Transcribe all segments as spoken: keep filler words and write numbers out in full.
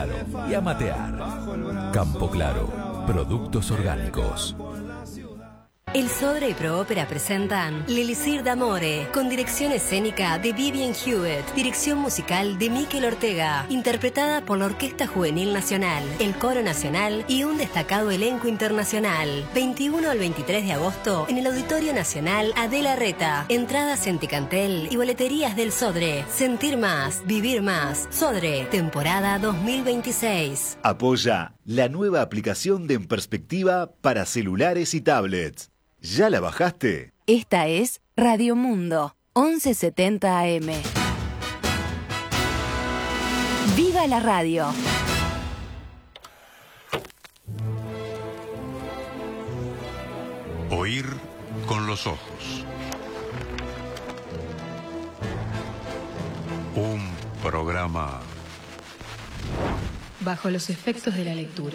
Y a matear. Campo Claro, productos orgánicos. El Sodre y Proópera presentan L'Elisir d'Amore, con dirección escénica de Vivian Hewitt, dirección musical de Mikel Ortega, interpretada por la Orquesta Juvenil Nacional, el Coro Nacional y un destacado elenco internacional. veintiuno al veintitrés de agosto en el Auditorio Nacional Adela Reta. Entradas en Ticantel y boleterías del Sodre. Sentir más, vivir más. Sodre, temporada dos mil veintiséis. Apoya la nueva aplicación de En Perspectiva para celulares y tablets. ¿Ya la bajaste? Esta es Radio Mundo, once setenta A M. ¡Viva la radio! Oír con los ojos. Un programa bajo los efectos de la lectura.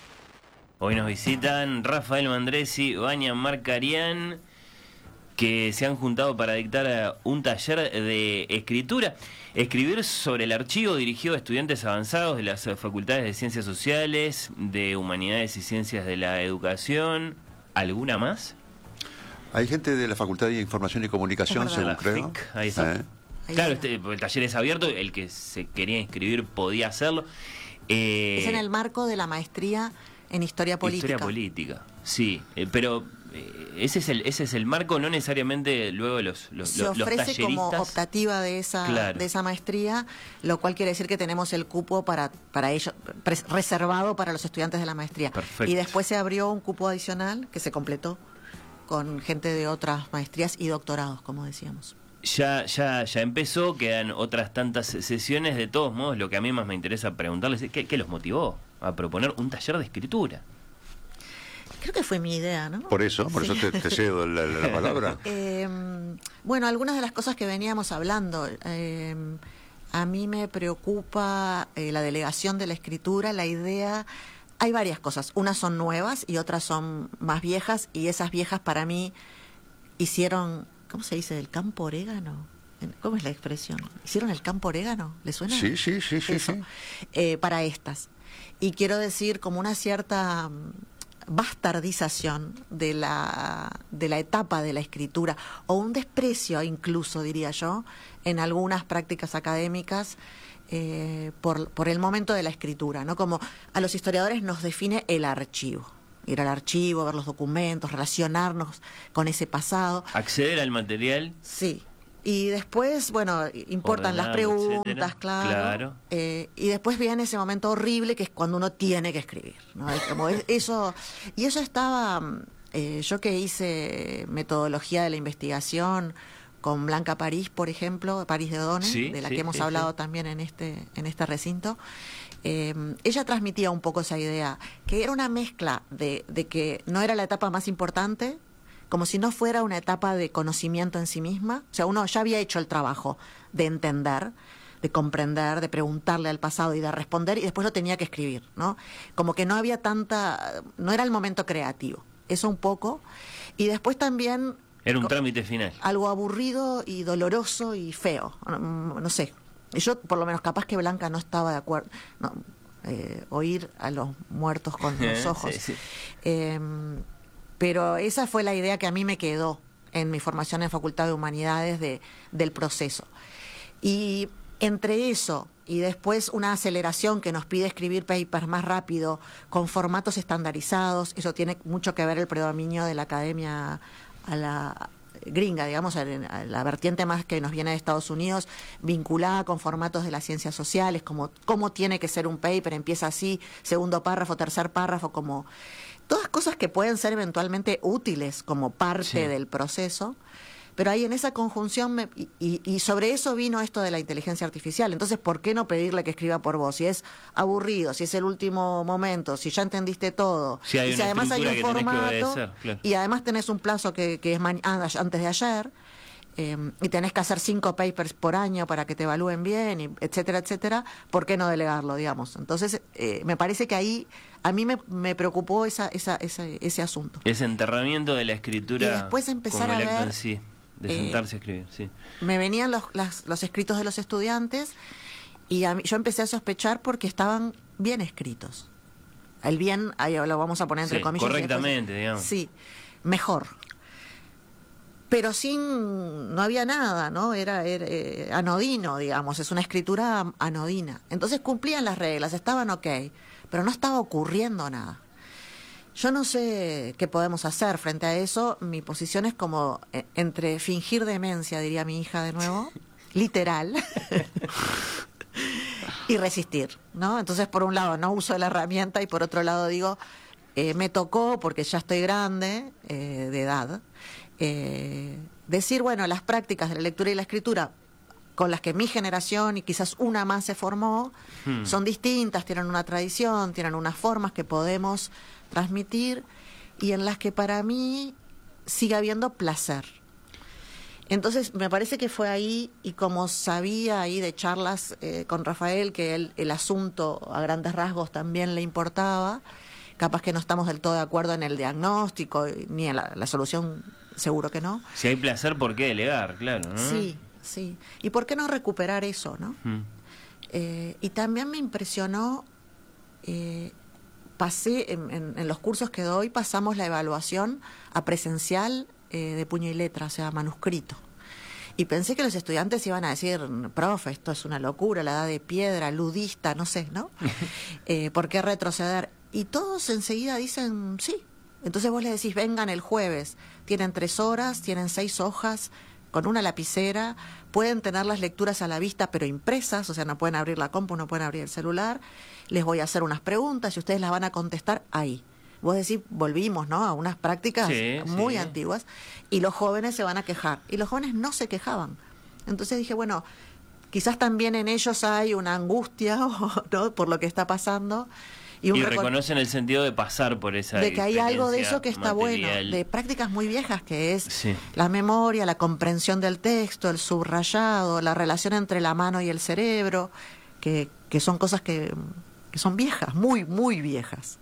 Hoy nos visitan Rafael Mandresi, Vania Marcarián, que se han juntado para dictar un taller de escritura. Escribir sobre el archivo dirigido a estudiantes avanzados de las facultades de Ciencias Sociales, de Humanidades y Ciencias de la Educación. ¿Alguna más? Hay gente de la Facultad de Información y Comunicación, según la creo. F I C, ahí está. ¿Eh? Claro, este, el taller es abierto, el que se quería inscribir podía hacerlo. Eh, es en el marco de la maestría en Historia Política. Historia Política, sí, eh, pero eh, ese es el ese es el marco, no necesariamente luego los los, se los ofrece talleristas. como optativa de esa claro. de esa maestría, lo cual quiere decir que tenemos el cupo para para ellos reservado para los estudiantes de la maestría. Perfecto. Y después se abrió un cupo adicional que se completó con gente de otras maestrías y doctorados, como decíamos. Ya, ya, ya empezó, quedan otras tantas sesiones. De todos modos, lo que a mí más me interesa preguntarles es ¿qué, qué los motivó a proponer un taller de escritura? Creo que fue mi idea, ¿no? Por eso, por sí. eso te, te cedo la, la palabra. Eh, bueno, algunas de las cosas que veníamos hablando. Eh, a mí me preocupa eh, la delegación de la escritura, la idea. Hay varias cosas. Unas son nuevas y otras son más viejas. Y esas viejas para mí hicieron... ¿Cómo se dice? ¿El campo orégano? ¿Cómo es la expresión? ¿Hicieron el campo orégano? ¿Le suena? Sí, sí, sí, sí. Eso. sí. Eh, para estas. Y quiero decir como una cierta bastardización de la, de la etapa de la escritura, o un desprecio incluso, diría yo, en algunas prácticas académicas eh, por, por el momento de la escritura, ¿no? Como a los historiadores nos define el archivo. Ir al archivo, ver los documentos, relacionarnos con ese pasado. Acceder al material. Sí. Y después, bueno, importan las preguntas, claro. claro. Eh, y después viene ese momento horrible que es cuando uno tiene que escribir, ¿no? Es como es, eso, y eso estaba, eh, yo que hice metodología de la investigación con Blanca París, por ejemplo, París de O'Donnell, sí, de la sí, que hemos sí, hablado sí. también en este, en este recinto. Eh, ella transmitía un poco esa idea, que era una mezcla de, de que no era la etapa más importante, como si no fuera una etapa de conocimiento en sí misma. O sea, uno ya había hecho el trabajo de entender, de comprender, de preguntarle al pasado y de responder, y después lo tenía que escribir, ¿no? Como que no había tanta, no era el momento creativo, eso un poco. Y después también... Era un trámite final. Algo aburrido y doloroso y feo, no, no sé. Yo, por lo menos, capaz que Blanca no estaba de acuerdo. No, eh, oír a los muertos con los ojos. sí, sí. Eh, pero esa fue la idea que a mí me quedó en mi formación en Facultad de Humanidades de, del proceso. Y entre eso y después una aceleración que nos pide escribir papers más rápido, con formatos estandarizados, eso tiene mucho que ver el predominio de la academia a la gringa, digamos, a la vertiente más que nos viene de Estados Unidos, vinculada con formatos de las ciencias sociales, como cómo tiene que ser un paper, empieza así, segundo párrafo, tercer párrafo, como todas cosas que pueden ser eventualmente útiles como parte sí. del proceso, pero ahí en esa conjunción, me, y, y, y sobre eso vino esto de la inteligencia artificial. Entonces, ¿por qué no pedirle que escriba por vos? Si es aburrido, si es el último momento, si ya entendiste todo, si hay y si además hay un formato, claro. y además tenés un plazo que, que es antes de ayer, eh, y tenés que hacer cinco papers por año para que te evalúen bien, y etcétera, etcétera, ¿por qué no delegarlo, digamos? Entonces, eh, me parece que ahí a mí me, me preocupó esa, esa, esa, ese asunto. Ese enterramiento de la escritura. Y después empezar a ver... Sí. De sentarse eh, a escribir, sí. Me venían los, las, los escritos de los estudiantes Y a mí, yo empecé a sospechar porque estaban bien escritos. El bien, ahí lo vamos a poner entre sí, comillas. correctamente, después, digamos. Sí, mejor. Pero sin, no había nada, ¿no? Era, era eh, anodino, digamos, es una escritura anodina. Entonces cumplían las reglas, estaban ok, pero no estaba ocurriendo nada. Yo no sé qué podemos hacer frente a eso. Mi posición es como eh, entre fingir demencia, diría mi hija de nuevo, literal, y resistir, ¿no? Entonces, por un lado, no uso la herramienta y por otro lado digo, eh, me tocó, porque ya estoy grande, eh, de edad, eh, decir, bueno, las prácticas de la lectura y la escritura con las que mi generación y quizás una más se formó, hmm. son distintas, tienen una tradición, tienen unas formas que podemos transmitir y en las que para mí sigue habiendo placer. Entonces me parece que fue ahí, y como sabía ahí de charlas eh, con Rafael que él, el asunto a grandes rasgos también le importaba, capaz que no estamos del todo de acuerdo en el diagnóstico ni en la, la solución, seguro que no. Si hay placer, ¿por qué delegar? Claro, ¿no? Sí, sí. ¿Y por qué no recuperar eso, no? Mm. Eh, y también me impresionó, eh, pasé en, en, en los cursos que doy, pasamos la evaluación a presencial eh, de puño y letra, o sea, manuscrito. Y pensé que los estudiantes iban a decir, profe, esto es una locura, la edad de piedra, ludista, no sé, ¿no? eh, ¿Por qué retroceder? Y todos enseguida dicen, sí. Entonces vos le decís, vengan el jueves, tienen tres horas, tienen seis hojas, con una lapicera, pueden tener las lecturas a la vista, pero impresas, o sea, no pueden abrir la compu, no pueden abrir el celular, les voy a hacer unas preguntas y ustedes las van a contestar ahí. Vos decís, volvimos, ¿no?, a unas prácticas sí, muy sí. antiguas, y los jóvenes se van a quejar, y los jóvenes no se quejaban. Entonces dije, bueno, quizás también en ellos hay una angustia, ¿no?, por lo que está pasando, Y, un y reconocen el sentido de pasar por esa de que hay algo de eso que está material. Bueno, de prácticas muy viejas que es sí. la memoria, la comprensión del texto, el subrayado, la relación entre la mano y el cerebro, que, que son cosas que, que son viejas, muy, muy viejas.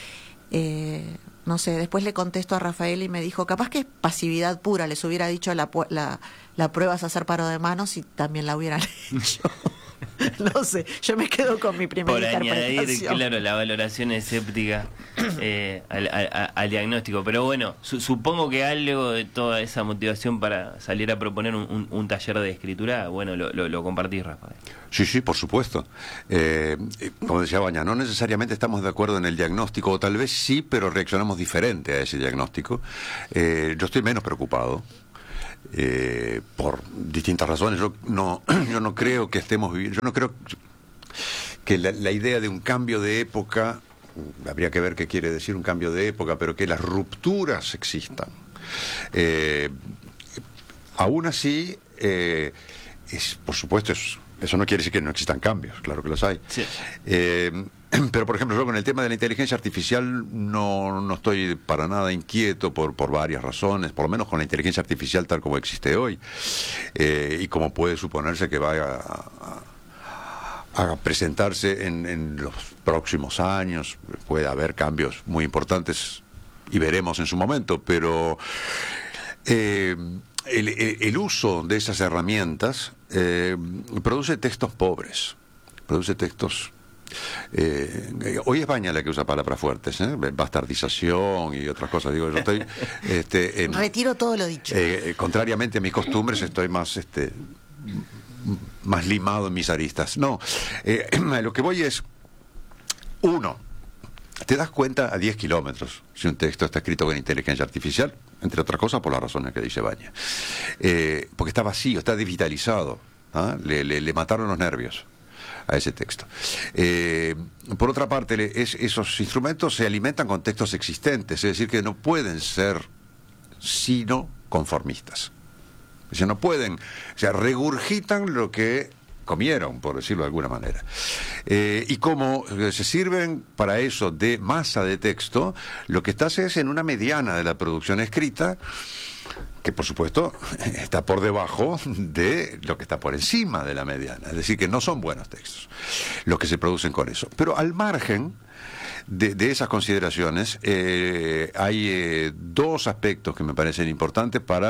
Eh, no sé, después le contesto a Rafael y me dijo, capaz que es pasividad pura, les hubiera dicho la, la, la prueba es hacer paro de manos y también la hubieran hecho. No sé, yo me quedo con mi primera Por interpretación. añadir, claro, la valoración escéptica eh, al, al, al diagnóstico. Pero bueno, su, supongo que algo de toda esa motivación para salir a proponer un, un, un taller de escritura, bueno, lo, lo, lo compartís, Rafael. Sí, sí, por supuesto. Eh, como decía Baña, no necesariamente estamos de acuerdo en el diagnóstico, o tal vez sí, pero reaccionamos diferente a ese diagnóstico. Eh, yo estoy menos preocupado. Eh, por distintas razones. Yo no, yo no creo que estemos viviendo, yo no creo que la, la idea de un cambio de época, habría que ver qué quiere decir un cambio de época, pero que las rupturas existan. Eh, aún así, eh, es, por supuesto, es, eso no quiere decir que no existan cambios, claro que los hay. Sí. Eh, Pero, por ejemplo, yo con el tema de la inteligencia artificial no, no estoy para nada inquieto por, por varias razones, por lo menos con la inteligencia artificial tal como existe hoy, eh, y como puede suponerse que vaya a, a, a presentarse en, en los próximos años. Puede haber cambios muy importantes y veremos en su momento, pero eh, el, el, el uso de esas herramientas eh, produce textos pobres, produce textos... Eh, hoy es Baña la que usa palabras fuertes, ¿eh? Bastardización y otras cosas. Digo, yo estoy este, en, retiro todo lo dicho. Eh, contrariamente a mis costumbres, estoy más este más limado en mis aristas. No, eh, lo que voy es uno. Te das cuenta a diez kilómetros si un texto está escrito con inteligencia artificial, entre otras cosas por las razones que dice Baña, eh, porque está vacío, está digitalizado, ¿ah? le, le, le mataron los nervios a ese texto. Eh, por otra parte, es, esos instrumentos se alimentan con textos existentes, es decir, que no pueden ser sino conformistas. Es decir, no pueden, o sea, regurgitan lo que comieron, por decirlo de alguna manera. Eh, y como se sirven para eso de masa de texto, lo que estás es en una mediana de la producción escrita, que por supuesto está por debajo de lo que está por encima de la mediana, es decir, que no son buenos textos los que se producen con eso. Pero al margen de, de esas consideraciones, eh, hay eh, dos aspectos que me parecen importantes para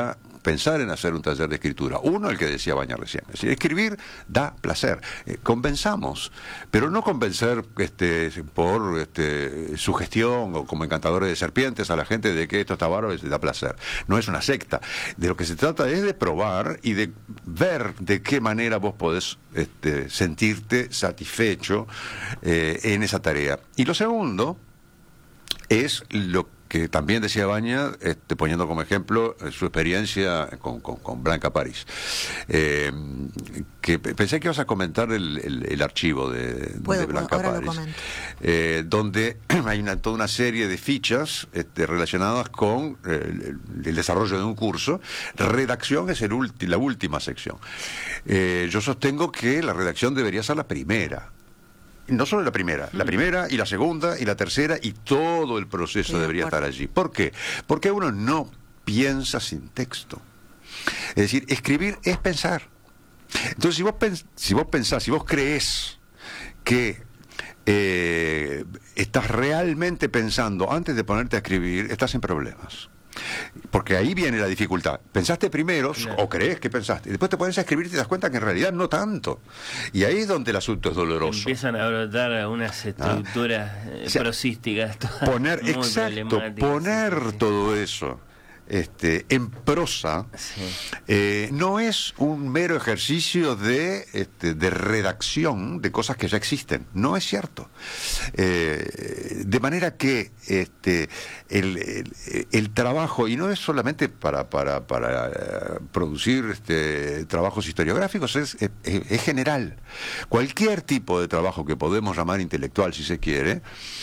pensar en hacer un taller de escritura. Uno, el que decía Baña recién, es decir, escribir da placer. Eh, convenzamos, pero no convencer este, por este, sugestión o como encantadores de serpientes a la gente de que esto está bárbaro y da placer. No es una secta. De lo que se trata es de probar y de ver de qué manera vos podés este, sentirte satisfecho eh, en esa tarea. Y lo segundo es lo que también decía Baña, este, poniendo como ejemplo eh, su experiencia con, con, con Blanca París. Eh, que pensé que ibas a comentar el, el, el archivo de, Puedo, de Blanca ahora París, lo comento. eh, donde hay una, toda una serie de fichas este, relacionadas con eh, el, el desarrollo de un curso. Redacción es el ulti, la última sección. Eh, yo sostengo que la redacción debería ser la primera. No solo la primera, la primera y la segunda y la tercera y todo el proceso sí, debería estar allí. ¿Por qué? Porque uno no piensa sin texto. Es decir, escribir es pensar. Entonces, si vos, pens si vos pensás, si vos creés que eh, estás realmente pensando antes de ponerte a escribir, estás en problemas. Porque ahí viene la dificultad. Pensaste primero, no. o crees que pensaste, y después te pones a escribir y te das cuenta que en realidad no tanto. Y ahí es donde el asunto es doloroso. Empiezan a brotar unas estructuras ah. o sea, prosísticas. Poner, exacto, poner sí, sí. todo eso este, en prosa sí. eh, no es un mero ejercicio de, este, de redacción de cosas que ya existen. No es cierto. Eh, de manera que este, el, el, el trabajo, y no es solamente para, para, para uh, producir este, trabajos historiográficos, es, es, es general. Cualquier tipo de trabajo que podemos llamar intelectual, si se quiere,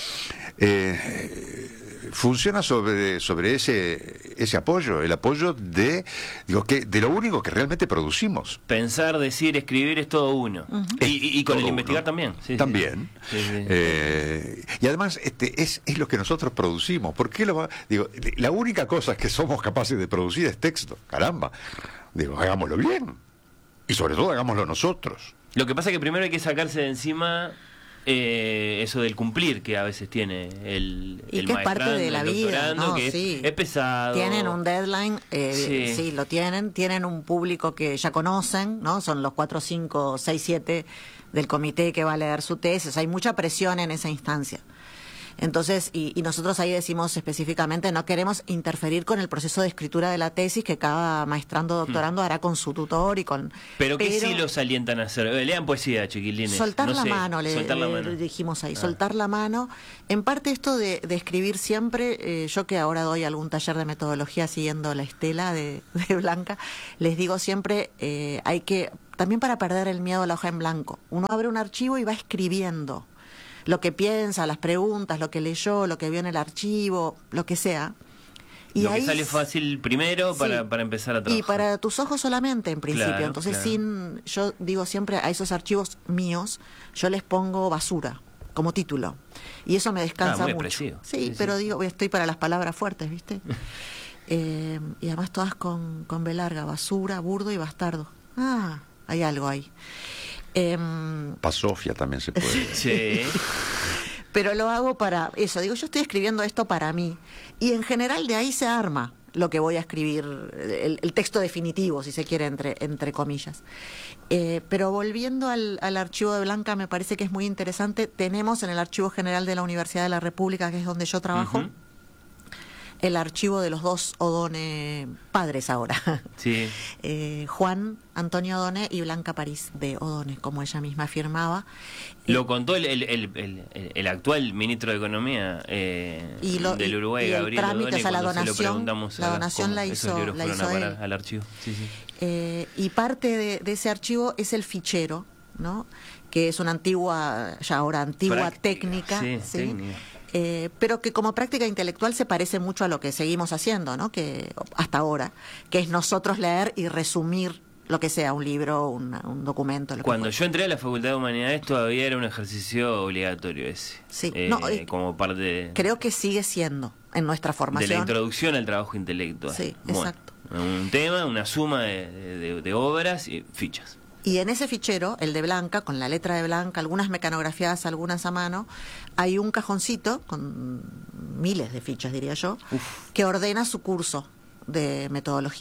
eh, funciona sobre sobre ese ese apoyo, el apoyo de digo que de lo único que realmente producimos. Pensar, decir, escribir es todo uno. Uh-huh. y, y, y con todo el investigar uno. también. Sí, también. Sí, sí. Sí, eh, y además este es es lo que nosotros producimos. ¿Por qué lo va? Digo, la única cosa que somos capaces de producir es texto. Caramba. Digo, hagámoslo bien. Y sobre todo hagámoslo nosotros. Lo que pasa es que primero hay que sacarse de encima Eh, eso del cumplir que a veces tiene el, y el que es parte de la vida, ¿no? que sí. es, es pesado. Tienen un deadline, eh, sí. sí, lo tienen, tienen un público que ya conocen, ¿no? Son los cuatro, cinco, seis, siete del comité que va a leer su tesis, hay mucha presión en esa instancia. Entonces, y, y nosotros ahí decimos específicamente, no queremos interferir con el proceso de escritura de la tesis que cada maestrando doctorando hmm. hará con su tutor y con... Pero que pero, sí los alientan a hacer. Lean poesía, chiquilines. Soltar no la sé, mano, le, soltar la le, mano. le dijimos ahí, ah. soltar la mano. En parte esto de, de escribir siempre, eh, yo que ahora doy algún taller de metodología siguiendo la estela de, de Blanca, les digo siempre, eh, hay que, también para perder el miedo a la hoja en blanco, uno abre un archivo y va escribiendo lo que piensa, las preguntas, lo que leyó, lo que vio en el archivo, lo que sea. Y lo ahí que sale fácil primero para, sí, para empezar a trabajar. Y para tus ojos solamente, en principio. Claro, Entonces, claro. sin, yo digo siempre a esos archivos míos, yo les pongo basura como título. Y eso me descansa ah, muy mucho. Apreciado. Sí, sí, pero sí. digo, estoy para las palabras fuertes, ¿viste? eh, y además todas con, con B larga, basura, burdo y bastardo. Ah, hay algo ahí. Eh, Pasofia también se puede. Sí. Pero lo hago para eso. Digo, yo estoy escribiendo esto para mí. Y en general de ahí se arma lo que voy a escribir, el, el texto definitivo, si se quiere, entre, entre comillas. Eh, pero volviendo al, al archivo de Blanca, me parece que es muy interesante. Tenemos en el Archivo General de la Universidad de la República, que es donde yo trabajo, uh-huh. el archivo de los dos O'Donnell padres ahora. Sí. Eh, Juan Antonio O'Donnell y Blanca París de O'Donnell, como ella misma afirmaba. Lo contó el, el, el, el, el actual ministro de Economía eh, y lo, del Uruguay, y Gabriel trámite, O'Donnell, o sea, la cuando donación, se lo preguntamos la donación la hizo, esos la hizo a parar él. al archivo. Sí, sí. Eh, y parte de, de ese archivo es el fichero, ¿no? Que es una antigua, ya ahora antigua Práctica, técnica, sí, ¿sí? técnica. Eh, pero que como práctica intelectual se parece mucho a lo que seguimos haciendo, ¿no? Que hasta ahora, que es nosotros leer y resumir lo que sea, un libro, un, un documento. Lo Cuando que yo entré a la Facultad de Humanidades todavía era un ejercicio obligatorio ese. Sí, eh, no, eh, como parte de, creo que sigue siendo en nuestra formación. de la introducción al trabajo intelectual. Sí, bueno, exacto. Un tema, una suma de, de, de obras y fichas. Y en ese fichero, el de Blanca, con la letra de Blanca, algunas mecanografiadas, algunas a mano, hay un cajoncito con miles de fichas, diría yo, Uf. que ordena su curso de metodología.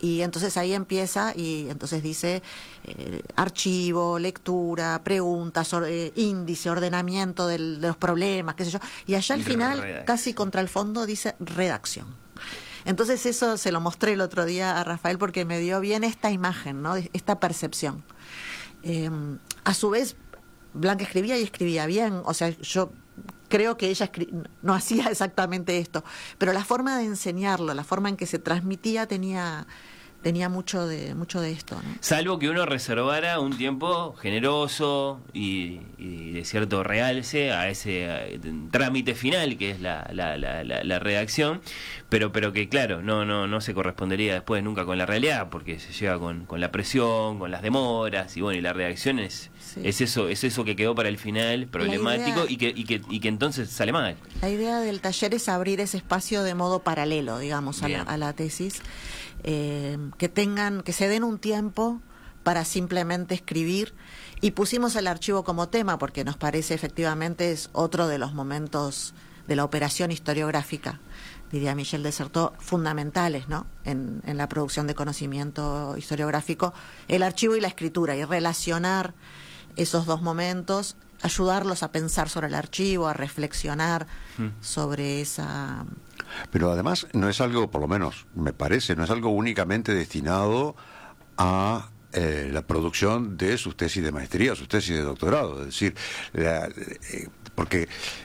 Y entonces ahí empieza, y entonces dice eh, archivo, lectura, preguntas, or, eh, índice, ordenamiento del, de los problemas, qué sé yo. Y allá al final, redacción. Casi contra el fondo, dice redacción. Entonces eso se lo mostré el otro día a Rafael porque me dio bien esta imagen, ¿no? Esta percepción. Eh, a su vez, Blanca escribía y escribía bien, o sea, yo creo que ella no hacía exactamente esto, pero la forma de enseñarlo, la forma en que se transmitía tenía tenía mucho de mucho de esto, ¿no? Salvo que uno reservara un tiempo generoso y, y de cierto realce a ese a, trámite final que es la, la, la, la, la redacción, pero pero que claro, no no no se correspondería después nunca con la realidad, porque se llega con, con la presión, con las demoras, y bueno, y la redacción es, sí. es eso, es eso que quedó para el final problemático idea, y que, y que y que entonces sale mal. La idea del taller es abrir ese espacio de modo paralelo, digamos, a la, a la tesis. Eh, que tengan, que se den un tiempo para simplemente escribir, y pusimos el archivo como tema porque nos parece efectivamente es otro de los momentos de la operación historiográfica, diría Michel Desserteaux, fundamentales, ¿no? En, en la producción de conocimiento historiográfico, el archivo y la escritura, y relacionar esos dos momentos, ayudarlos a pensar sobre el archivo, a reflexionar mm. sobre esa... Pero además no es algo, por lo menos me parece, no es algo únicamente destinado a eh, la producción de sus tesis de maestría, sus tesis de doctorado. Es decir, la, eh, porque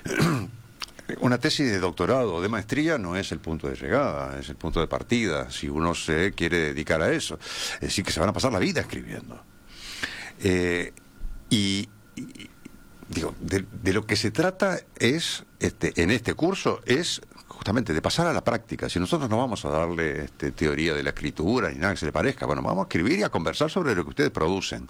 una tesis de doctorado o de maestría no es el punto de llegada, es el punto de partida, si uno se quiere dedicar a eso. Es decir, que se van a pasar la vida escribiendo. Eh, y... y Digo, de, de lo que se trata es, este, en este curso, es justamente de pasar a la práctica. Si nosotros no vamos a darle este, teoría de la escritura ni nada que se le parezca, bueno, vamos a escribir y a conversar sobre lo que ustedes producen.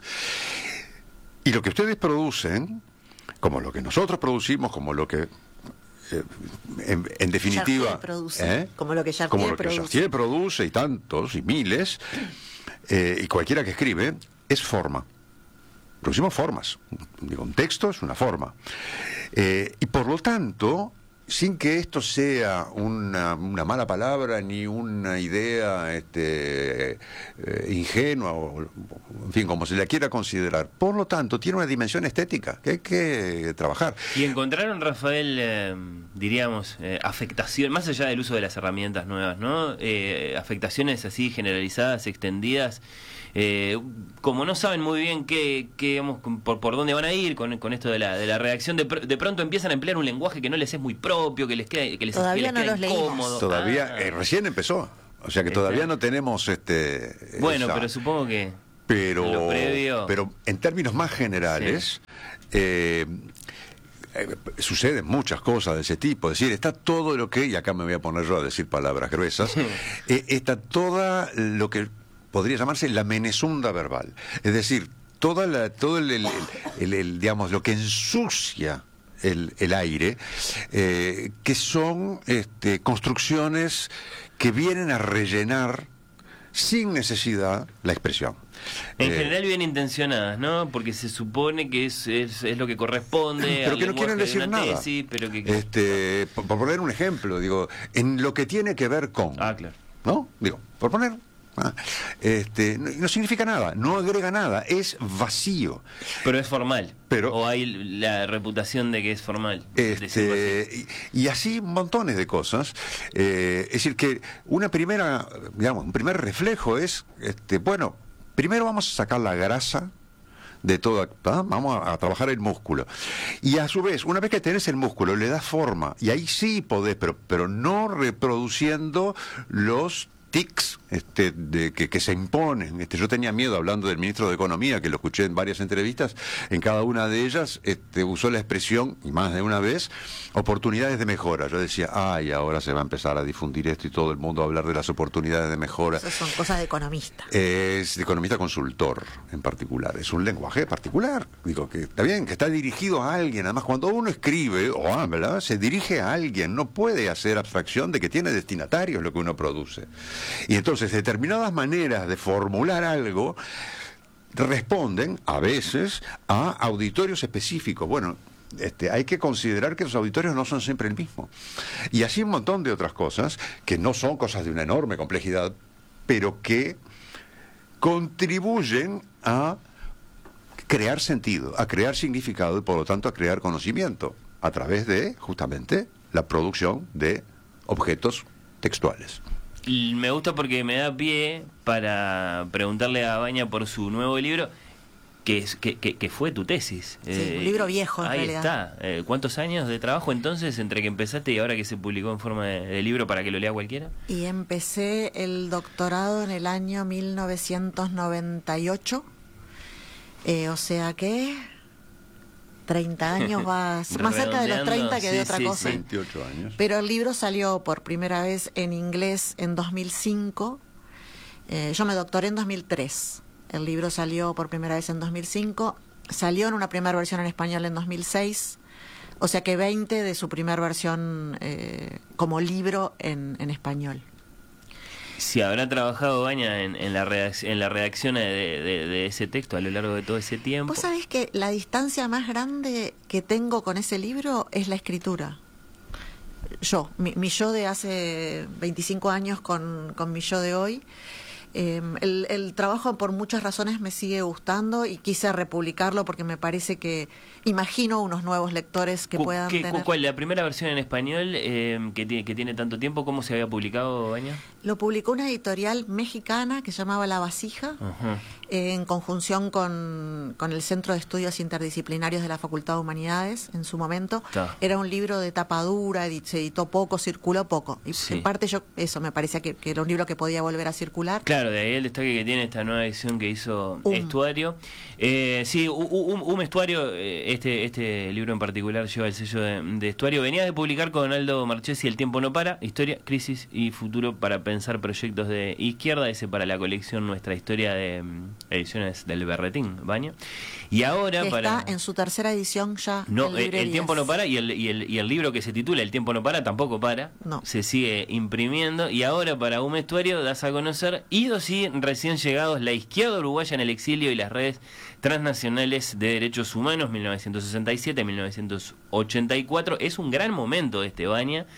Y lo que ustedes producen, como lo que nosotros producimos, como lo que... Eh, en, en definitiva, produce, ¿eh? como lo que Chartier como lo que produce. Chartier produce y tantos y miles, eh, y cualquiera que escribe, es forma. Producimos formas. Digo, un texto es una forma. Eh, y por lo tanto, sin que esto sea una, una mala palabra ni una idea este, eh, ingenua, o, en fin, como se la quiera considerar, por lo tanto, tiene una dimensión estética que hay que trabajar. Y encontraron, Rafael, eh, diríamos, eh, afectación, más allá del uso de las herramientas nuevas, ¿no? Eh, afectaciones así generalizadas, extendidas. Eh, como no saben muy bien qué, qué digamos, por, por dónde van a ir con, con esto de la, de la redacción, de, pr de pronto empiezan a emplear un lenguaje que no les es muy propio, que les queda, que les, todavía que les no queda los incómodo. leímos. Todavía, ah. eh, recién empezó. O sea que todavía este... no tenemos este. Bueno, esa... pero supongo que. Pero, en lo previo... pero en términos más generales. Sí. Eh, Eh, suceden muchas cosas de ese tipo, es decir, está todo lo que, y acá me voy a poner yo a decir palabras gruesas, eh, está toda lo que podría llamarse la menezunda verbal, es decir, toda la, todo el, el, el, el digamos, lo que ensucia el, el aire, eh, que son este, construcciones que vienen a rellenar sin necesidad la expresión. En eh, general bien intencionadas, ¿no? Porque se supone que es, es, es lo que corresponde pero al que no quieren decir de una nada. tesis, pero que... Este, por, por poner un ejemplo, digo, en lo que tiene que ver con... Ah, claro. ¿No? Digo, por poner... Ah, este, no, no significa nada, no agrega nada, es vacío. Pero es formal. Pero, o hay la reputación de que es formal. Este, y, y así montones de cosas. Eh, es decir, que una primera, digamos, un primer reflejo es, este, bueno, primero vamos a sacar la grasa de toda, ¿ah? Vamos a, a trabajar el músculo. Y a su vez, una vez que tenés el músculo, le das forma. Y ahí sí podés, pero, pero no reproduciendo los tics este, de, que, que se imponen. Este, yo tenía miedo, hablando del ministro de Economía, que lo escuché en varias entrevistas, en cada una de ellas este, usó la expresión, y más de una vez, oportunidades de mejora. Yo decía, ay, ahora se va a empezar a difundir esto y todo el mundo va a hablar de las oportunidades de mejora. Esas son cosas de economista. Es de economista consultor, en particular. Es un lenguaje particular. Digo, que está bien, que está dirigido a alguien. Además, cuando uno escribe o habla, se dirige a alguien. No puede hacer abstracción de que tiene destinatarios lo que uno produce. Y entonces, determinadas maneras de formular algo responden, a veces, a auditorios específicos. Bueno, este, hay que considerar que los auditorios no son siempre el mismo. Y así un montón de otras cosas, que no son cosas de una enorme complejidad, pero que contribuyen a crear sentido, a crear significado y por lo tanto a crear conocimiento a través de justamente la producción de objetos textuales. Y me gusta porque me da pie para preguntarle a Baña por su nuevo libro, que, es, que, que, que fue tu tesis. Sí, eh, un libro viejo en ahí realidad. está. Eh, ¿Cuántos años de trabajo entonces entre que empezaste y ahora que se publicó en forma de, de libro para que lo lea cualquiera? Y empecé el doctorado en el año mil novecientos noventa y ocho, eh, o sea que treinta años más, más cerca de los treinta que sí, de otra sí, cosa. Sí. veintiocho años. Pero el libro salió por primera vez en inglés en dos mil cinco. Eh, yo me doctoré en dos mil tres. El libro salió por primera vez en dos mil cinco. Salió en una primera versión en español en dos mil seis. O sea que veinte de su primera versión eh, como libro en, en español. Si habrá trabajado Baña en, en, la, redacción, en la redacción de, de, de ese texto a lo largo de todo ese tiempo. Vos sabés que la distancia más grande que tengo con ese libro es la escritura. Yo, mi, mi yo de hace veinticinco años con, con mi yo de hoy. Eh, el, el trabajo por muchas razones me sigue gustando y quise republicarlo porque me parece que imagino unos nuevos lectores que puedan ¿Qué, tener. ¿Cuál? ¿La primera versión en español eh, que, tiene, que tiene tanto tiempo? ¿Cómo se había publicado, Baña? Lo publicó una editorial mexicana que se llamaba La Vasija, Ajá. eh, en conjunción con, con el Centro de Estudios Interdisciplinarios de la Facultad de Humanidades en su momento. Ta. Era un libro de tapa dura, edi- se editó poco, circuló poco. Y Sí. en parte yo eso me parecía que, que era un libro que podía volver a circular. Claro, de ahí el destaque que tiene esta nueva edición que hizo Um. Estuario. Eh, sí, un, un, un Estuario, eh, este este libro en particular lleva el sello de, de Estuario. Venía de publicar con Aldo Marchesi El tiempo no para, Historia, Crisis y Futuro para pensar proyectos de izquierda, ese para la colección Nuestra Historia de um, ediciones del Berretín, Baña. Y ahora Que para... está en su tercera edición ya. No, en eh, el librerías. tiempo no para y el, y, el, y el libro que se titula El tiempo no para tampoco para. No. Se sigue imprimiendo y ahora para un Estuario das a conocer Idos y recién llegados, la izquierda uruguaya en el exilio y las redes transnacionales de derechos humanos, mil novecientos sesenta y siete a mil novecientos ochenta y cuatro. Es un gran momento este, Baña.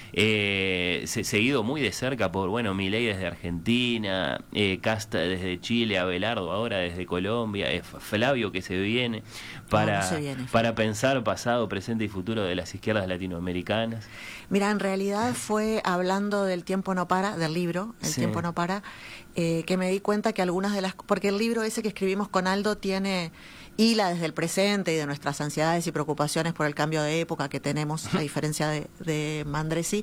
Eh, se, seguido muy de cerca por, bueno, Milei desde Argentina, eh, Casta desde Chile, Abelardo ahora desde Colombia, eh, Flavio que se viene para, No, no se viene. para pensar pasado, presente y futuro de las izquierdas latinoamericanas. Mira, en realidad fue hablando del tiempo no para, del libro, El Sí. tiempo no para, eh, que me di cuenta que algunas de las... Porque el libro ese que escribimos con Aldo tiene hila desde el presente y de nuestras ansiedades y preocupaciones por el cambio de época que tenemos, a diferencia de, de Mandresi.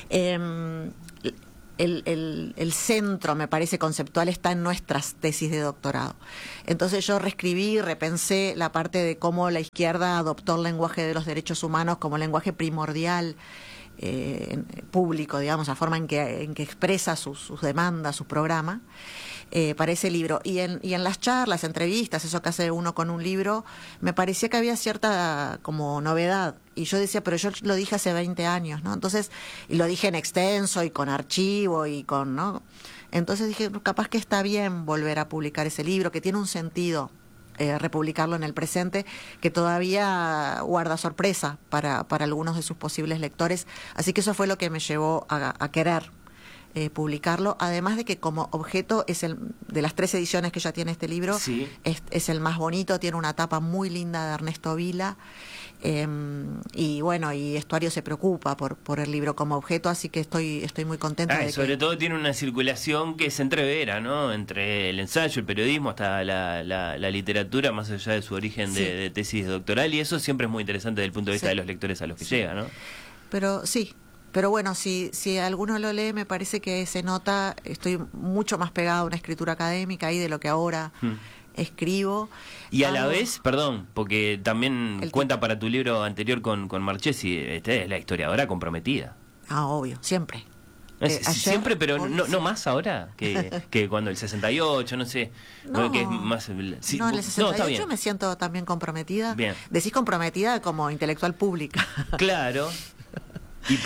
Eh, el, el, el centro, me parece, conceptual está en nuestras tesis de doctorado. Entonces yo reescribí, repensé la parte de cómo la izquierda adoptó el lenguaje de los derechos humanos como lenguaje primordial, eh, en- público, digamos, la forma en que, en que expresa sus, sus demandas, su programa, eh, para ese libro. Y en, y en las charlas, entrevistas, eso que hace uno con un libro, me parecía que había cierta como novedad. Y yo decía, pero yo lo dije hace veinte años, ¿no? Entonces, y lo dije en extenso y con archivo y con, ¿no? Entonces dije, capaz que está bien volver a publicar ese libro, que tiene un sentido. Eh, republicarlo en el presente, que todavía guarda sorpresa para, para algunos de sus posibles lectores. Así que eso fue lo que me llevó a, a querer eh, publicarlo, además de que como objeto es el de las tres ediciones que ya tiene este libro, Sí. es, es el más bonito, tiene una tapa muy linda de Ernesto Vila, eh, y bueno, y Estuario se preocupa por, por el libro como objeto, así que estoy, estoy muy contenta Ah, y de sobre que... todo tiene una circulación que se entrevera, ¿no? Entre el ensayo, el periodismo, hasta la, la, la literatura, más allá de su origen Sí. de, de tesis doctoral, y eso siempre es muy interesante desde el punto de vista Sí. de los lectores a los que Sí. llega, ¿no? Pero sí, pero bueno, si, si alguno lo lee, me parece que se nota, estoy mucho más pegada a una escritura académica ahí de lo que ahora Hmm. escribo. Y a la Algo- vez, perdón, porque también El cuenta para tu libro anterior con, con Marchesi, esta es la historiadora comprometida. Ah, obvio, siempre. Es- Eh, sí, ayer, siempre, pero hoy, no, sí. no más ahora que, que cuando el sesenta y ocho, no sé. No, No, que es más. Sí, no, en el no, sesenta y ocho está bien. me siento también comprometida. Bien. Decís comprometida como intelectual pública. Claro. Y por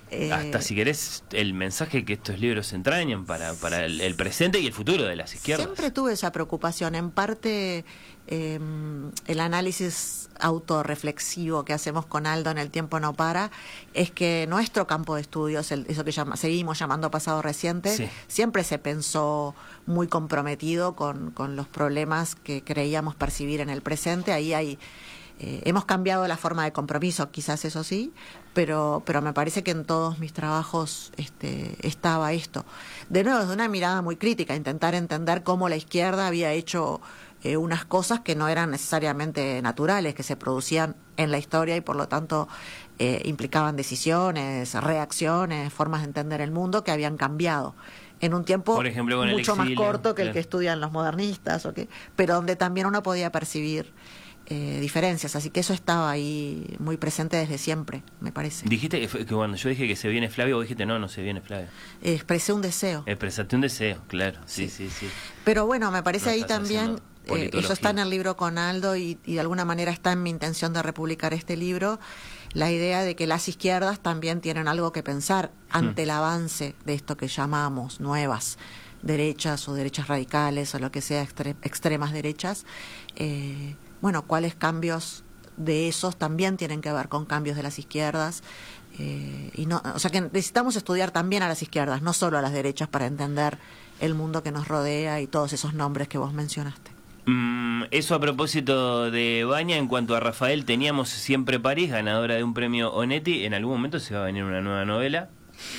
Eh, Hasta si querés el mensaje que estos libros entrañan para, para el, el presente y el futuro de las izquierdas. Siempre tuve esa preocupación. En parte, eh, el análisis autorreflexivo que hacemos con Aldo en El tiempo no para, es que nuestro campo de estudios, el, eso que llama, seguimos llamando pasado reciente, sí. siempre se pensó muy comprometido con, con los problemas que creíamos percibir en el presente. Ahí hay... Eh, hemos cambiado la forma de compromiso, quizás eso sí, pero, pero me parece que en todos mis trabajos este, estaba esto. De nuevo, desde una mirada muy crítica, intentar entender cómo la izquierda había hecho eh, unas cosas que no eran necesariamente naturales, que se producían en la historia y por lo tanto eh, implicaban decisiones, reacciones, formas de entender el mundo que habían cambiado en un tiempo por ejemplo, con mucho el exilio, más corto que claro. el que estudian los modernistas, o que, pero donde también uno podía percibir Eh, diferencias, así que eso estaba ahí muy presente desde siempre, me parece. Dijiste que, que cuando yo dije que se viene Flavio, vos dijiste no, no se viene Flavio. Eh, expresé un deseo. Expresaste un deseo, claro, sí, sí, sí. sí. Pero bueno, me parece no ahí también, eh, eso está en el libro con Aldo y, y de alguna manera está en mi intención de republicar este libro, la idea de que las izquierdas también tienen algo que pensar ante hmm. el avance de esto que llamamos nuevas derechas o derechas radicales o lo que sea, extre extremas derechas. Eh, Bueno, cuáles cambios de esos también tienen que ver con cambios de las izquierdas. Eh, y no, o sea que necesitamos estudiar también a las izquierdas, no solo a las derechas, para entender el mundo que nos rodea y todos esos nombres que vos mencionaste. Mm, eso a propósito de Baña, en cuanto a Rafael, teníamos Siempre París, ganadora de un premio Onetti. ¿En algún momento se va a venir una nueva novela?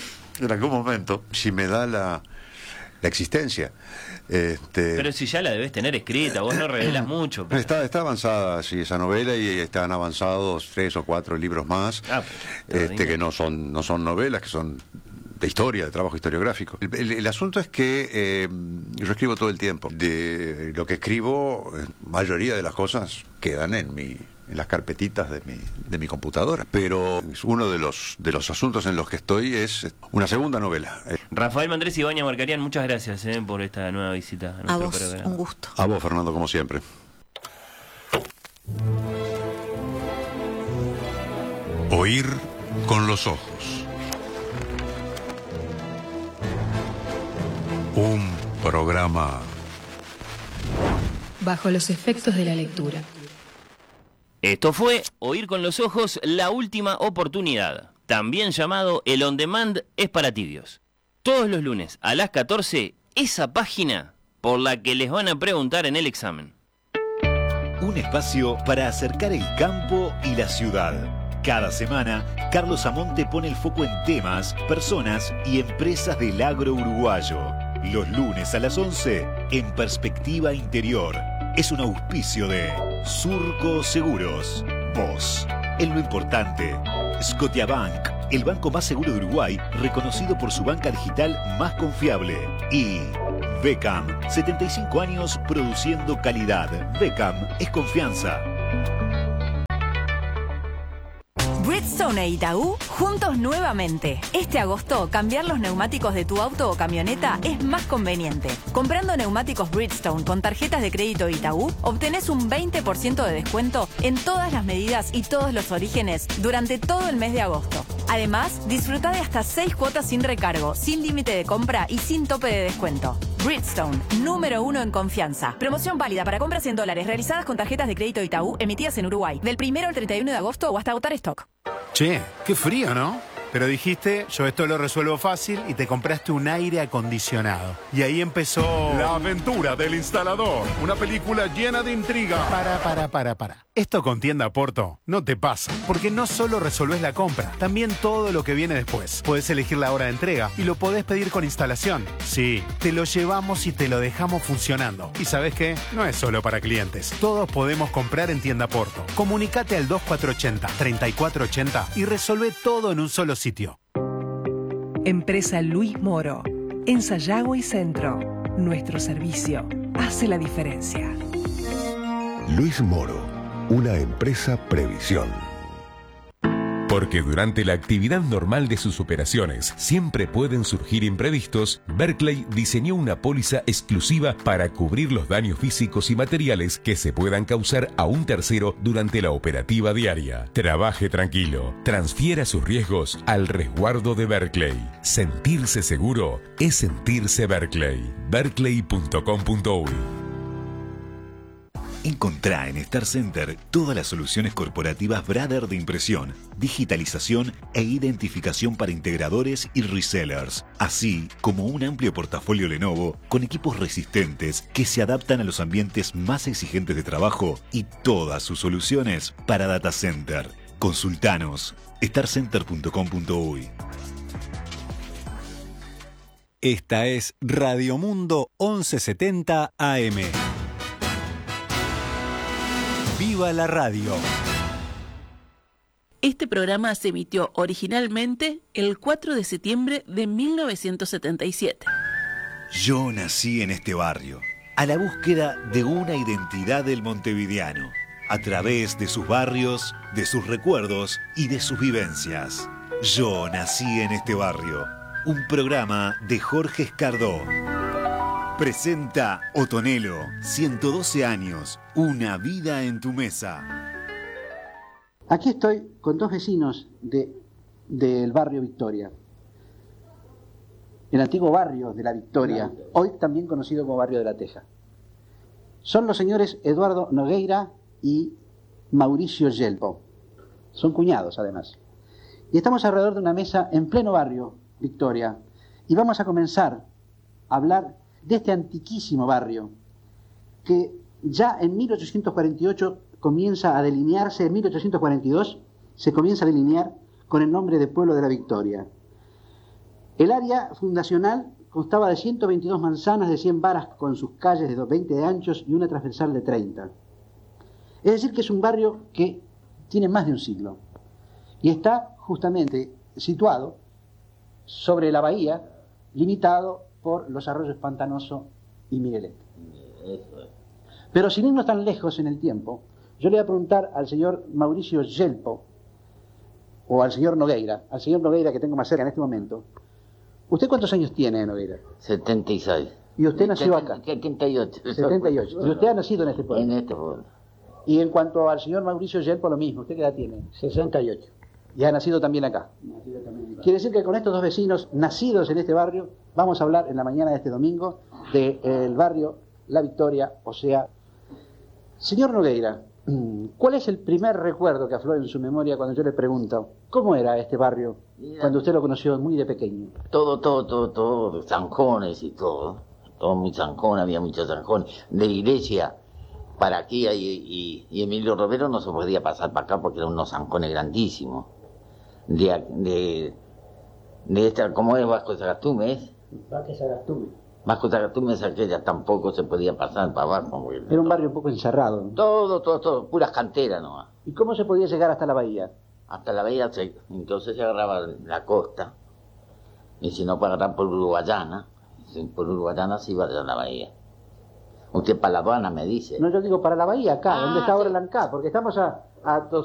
En algún momento, si me da la, la existencia. Este... Pero si ya la debes tener escrita, vos no revelas mucho. Pero... Está, está avanzada, sí, esa novela, y están avanzados tres o cuatro libros más, ah, este, que no son, no son novelas, que son de historia, de trabajo historiográfico. El, el, el asunto es que eh, yo escribo todo el tiempo. De lo que escribo, mayoría de las cosas quedan en mi... en las carpetitas de mi, de mi computadora. Pero uno de los, de los asuntos en los que estoy es una segunda novela. Rafael Mandresi y Baña Marcarián, muchas gracias eh, por esta nueva visita. A, a vos, programa. Un gusto. A vos, Fernando, como siempre. Oír con los ojos. Un programa bajo los efectos de la lectura. Esto fue Oír con los ojos, la última oportunidad. También llamado El On Demand es para tibios. Todos los lunes a las catorce, esa página por la que les van a preguntar en el examen. Un espacio para acercar el campo y la ciudad. Cada semana, Carlos Amonte pone el foco en temas, personas y empresas del agro uruguayo. Los lunes a las once, en Perspectiva Interior. Es un auspicio de Surco Seguros. Vos, en lo importante. Scotiabank, el banco más seguro de Uruguay, reconocido por su banca digital más confiable. Y Beckham, setenta y cinco años produciendo calidad. Beckham es confianza. Bridgestone e Itaú, juntos nuevamente. Este agosto, cambiar los neumáticos de tu auto o camioneta es más conveniente. Comprando neumáticos Bridgestone con tarjetas de crédito Itaú, obtenés un veinte por ciento de descuento en todas las medidas y todos los orígenes durante todo el mes de agosto. Además, disfruta de hasta seis cuotas sin recargo, sin límite de compra y sin tope de descuento. Bridgestone, número uno en confianza. Promoción válida para compras en dólares realizadas con tarjetas de crédito Itaú emitidas en Uruguay, del primero al treinta y uno de agosto o hasta agotar stock. Che, qué frío, ¿no? Pero dijiste, yo esto lo resuelvo fácil, y te compraste un aire acondicionado. Y ahí empezó... La aventura del instalador. Una película llena de intriga. Para, para, para, para. Esto con Tienda Porto no te pasa. Porque no solo resolvés la compra, también todo lo que viene después. Podés elegir la hora de entrega y lo podés pedir con instalación. Sí, te lo llevamos y te lo dejamos funcionando. ¿Y sabés qué? No es solo para clientes. Todos podemos comprar en Tienda Porto. Comunicate al dos cuatro ocho cero, tres cuatro ocho cero y resolvé todo en un solo sitio. Empresa Luis Moro. En Sayago y Centro. Nuestro servicio hace la diferencia. Luis Moro, una empresa Previsión. Porque durante la actividad normal de sus operaciones siempre pueden surgir imprevistos, Berkeley diseñó una póliza exclusiva para cubrir los daños físicos y materiales que se puedan causar a un tercero durante la operativa diaria. Trabaje tranquilo, transfiera sus riesgos al resguardo de Berkeley. Sentirse seguro es sentirse Berkeley. berkeley punto com punto uy. Encontrá en Star Center todas las soluciones corporativas Brother de impresión, digitalización e identificación para integradores y resellers, así como un amplio portafolio Lenovo con equipos resistentes que se adaptan a los ambientes más exigentes de trabajo y todas sus soluciones para data center. Consultanos star center punto com punto uy. Esta es Radio Mundo once setenta A M. ¡Viva la radio! Este programa se emitió originalmente el cuatro de septiembre de mil novecientos setenta y siete. Yo nací en este barrio, a la búsqueda de una identidad del montevideano, a través de sus barrios, de sus recuerdos y de sus vivencias. Yo nací en este barrio, un programa de Jorge Escardó. Presenta Otonelo, ciento doce años, una vida en tu mesa. Aquí estoy con dos vecinos de, del barrio Victoria. El antiguo barrio de la Victoria, hoy también conocido como barrio de la Teja. Son los señores Eduardo Nogueira y Mauricio Yelpo. Son cuñados, además. Y estamos alrededor de una mesa en pleno barrio Victoria. Y vamos a comenzar a hablar de este antiquísimo barrio que ya en mil ochocientos cuarenta y ocho comienza a delinearse, en mil ochocientos cuarenta y dos se comienza a delinear con el nombre de Pueblo de la Victoria. El área fundacional constaba de ciento veintidós manzanas de cien varas con sus calles de veinte de anchos y una transversal de treinta. Es decir, que es un barrio que tiene más de un siglo y está justamente situado sobre la bahía, limitado por los arroyos Pantanoso y Miguelet. Pero sin irnos tan lejos en el tiempo, yo le voy a preguntar al señor Mauricio Yelpo, o al señor Nogueira, al señor Nogueira que tengo más cerca en este momento. ¿Usted cuántos años tiene, Nogueira? setenta y seis. ¿Y usted nació acá? setenta y ocho. setenta y ocho. ¿Y usted ha nacido en este pueblo? En este pueblo. Y en cuanto al señor Mauricio Yelpo, lo mismo. ¿Usted qué edad tiene? sesenta y ocho. Y ha nacido también acá. Nacido también acá. Quiere decir que con estos dos vecinos nacidos en este barrio, vamos a hablar en la mañana de este domingo del barrio La Victoria, o sea... Señor Nogueira, ¿cuál es el primer recuerdo que aflora en su memoria cuando yo le pregunto cómo era este barrio cuando usted lo conoció muy de pequeño? Todo, todo, todo, todo, zanjones y todo. Todo muy zanjón, había muchos zanjones. De iglesia para aquí y, y, y Emilio Romero no se podía pasar para acá porque eran unos zanjones grandísimos. De, de, de esta, ¿cómo es Vasco Sagastume? ¿Es? Vasco Sagastume. Vasco Sagastume es aquella, tampoco se podía pasar para abajo. Era un barrio un poco encerrado, ¿no? Todo, todo, todo, puras canteras nomás. ¿Y cómo se podía llegar hasta la bahía? Hasta la bahía, se, entonces se agarraba la costa, y si no, para agarrar por Uruguayana, por Uruguayana se iba a la bahía. Usted para la aduana me dice. No, yo digo para la bahía, acá, ah, donde está sí. ahora el ANCAP, porque estamos a, a